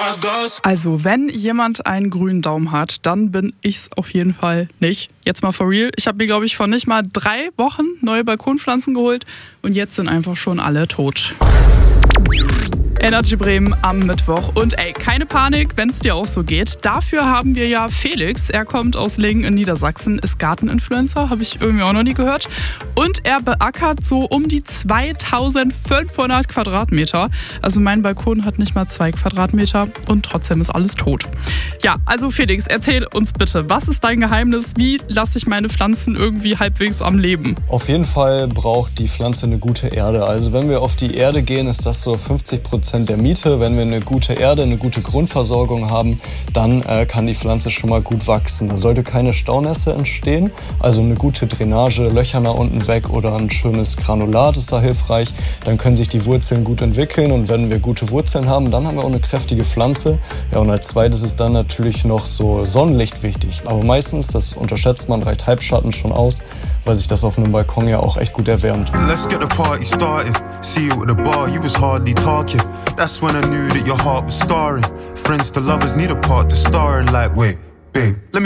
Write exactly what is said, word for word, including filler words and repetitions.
Also, wenn jemand einen grünen Daumen hat, dann bin ich's auf jeden Fall nicht. Jetzt mal for real. Ich habe mir, glaube ich, vor nicht mal drei Wochen neue Balkonpflanzen geholt und jetzt sind einfach schon alle tot. Energy Bremen am Mittwoch. Und ey, keine Panik, wenn es dir auch so geht. Dafür haben wir ja Felix. Er kommt aus Lingen in Niedersachsen, ist Garteninfluencer, habe ich irgendwie auch noch nie gehört. Und er beackert so um die zweitausendfünfhundert Quadratmeter. Also mein Balkon hat nicht mal zwei Quadratmeter und trotzdem ist alles tot. Ja, also Felix, erzähl uns bitte, was ist dein Geheimnis? Wie lasse ich meine Pflanzen irgendwie halbwegs am Leben? Auf jeden Fall braucht die Pflanze eine gute Erde. Also wenn wir auf die Erde gehen, ist das so fünfzig Prozent der Miete. Wenn wir eine gute Erde, eine gute Grundversorgung haben, dann äh, kann die Pflanze schon mal gut wachsen. Da sollte keine Staunässe entstehen, also eine gute Drainage, Löcher nach unten weg oder ein schönes Granulat ist da hilfreich. Dann können sich die Wurzeln gut entwickeln und wenn wir gute Wurzeln haben, dann haben wir auch eine kräftige Pflanze. Ja, und als zweites ist dann natürlich noch so Sonnenlicht wichtig. Aber meistens, das unterschätzt man, reicht Halbschatten schon aus, weil sich das auf einem Balkon ja auch echt gut erwärmt. Let's get the party started. See you at the bar, you was hardly talking. That's when I knew that your heart was scarring. Friends to lovers need a part to star in. Like, wait, babe, let me